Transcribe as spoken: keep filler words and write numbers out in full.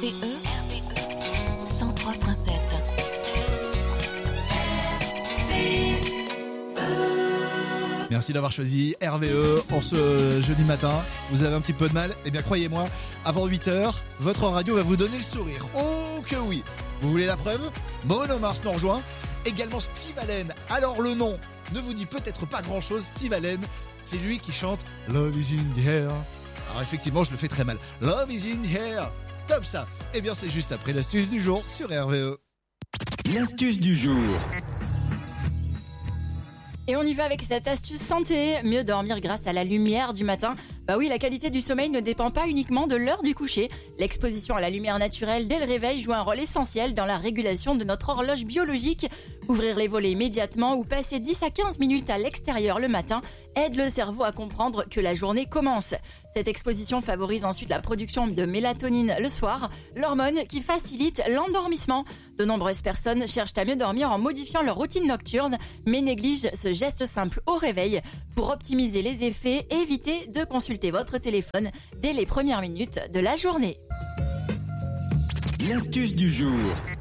V E cent trois virgule sept. Merci d'avoir choisi R V E en ce jeudi matin. Vous avez un petit peu de mal? Eh bien croyez-moi, avant huit heures, votre radio va vous donner le sourire. Oh que oui! Vous voulez la preuve? Bruno Mars nous rejoint. Également Steve Allen. Alors le nom ne vous dit peut-être pas grand-chose. Steve Allen, c'est lui qui chante Love is in the air. Alors effectivement, je le fais très mal. Love is in the air. Top ça. Eh bien c'est juste après l'astuce du jour sur R V E. L'astuce du jour. Et on y va avec cette astuce santé, mieux dormir grâce à la lumière du matin. Bah oui, la qualité du sommeil ne dépend pas uniquement de l'heure du coucher. L'exposition à la lumière naturelle dès le réveil joue un rôle essentiel dans la régulation de notre horloge biologique. Ouvrir les volets immédiatement ou passer dix à quinze minutes à l'extérieur le matin aide le cerveau à comprendre que la journée commence. Cette exposition favorise ensuite la production de mélatonine le soir, l'hormone qui facilite l'endormissement. De nombreuses personnes cherchent à mieux dormir en modifiant leur routine nocturne, mais négligent ce geste simple au réveil. Pour optimiser les effets, évitez de consulter votre téléphone dès les premières minutes de la journée. L'astuce du jour.